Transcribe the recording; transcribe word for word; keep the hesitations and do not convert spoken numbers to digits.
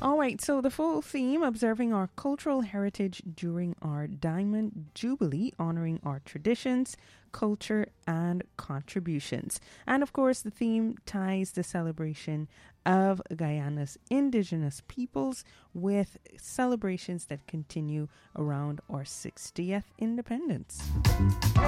All right, so the full theme, observing our cultural heritage during our Diamond Jubilee, honoring our traditions, culture, and contributions. And of course, the theme ties the celebration of Guyana's indigenous peoples with celebrations that continue around our sixtieth independence.